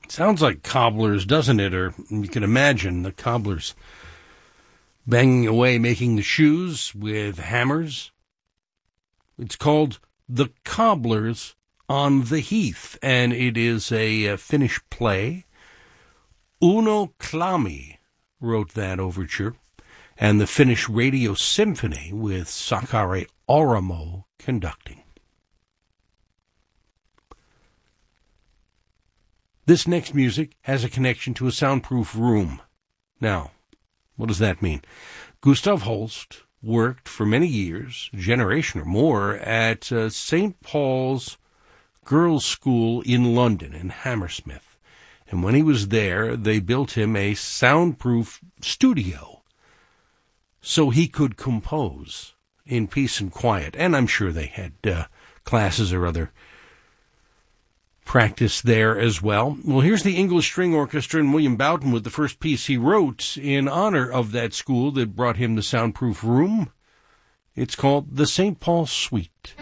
Sounds like cobblers, doesn't it? Or you can imagine the cobblers banging away, making the shoes with hammers. It's called The Cobblers on the Heath, and it is a Finnish play. Uno Klami wrote that overture, and the Finnish Radio Symphony with Sakari Oramo conducting. This next music has a connection to a soundproof room. Now, what does that mean? Gustav Holst worked for many years, a generation or more, at St. Paul's Girls' School in London, in Hammersmith. And when he was there, they built him a soundproof studio so he could compose in peace and quiet. And I'm sure they had classes or other practice there as well. Well, here's the English String Orchestra and William Boughton with the first piece he wrote in honor of that school that brought him the soundproof room. It's called the St. Paul Suite.